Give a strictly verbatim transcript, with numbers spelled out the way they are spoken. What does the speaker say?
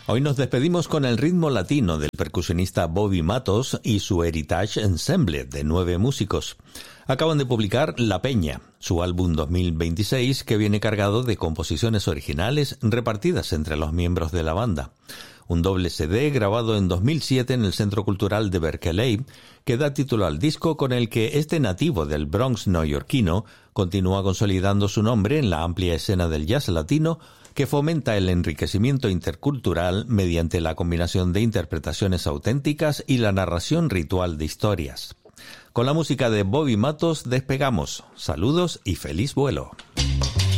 Hoy nos despedimos con el ritmo latino del percusionista Bobby Matos y su Heritage Ensemble de nueve músicos. Acaban de publicar La Peña, su álbum dos mil veintiséis, que viene cargado de composiciones originales repartidas entre los miembros de la banda. Un doble C D grabado en dos mil siete en el Centro Cultural de Berkeley, que da título al disco con el que este nativo del Bronx neoyorquino continúa consolidando su nombre en la amplia escena del jazz latino, que fomenta el enriquecimiento intercultural mediante la combinación de interpretaciones auténticas y la narración ritual de historias. Con la música de Bobby Matos despegamos. Saludos y feliz vuelo.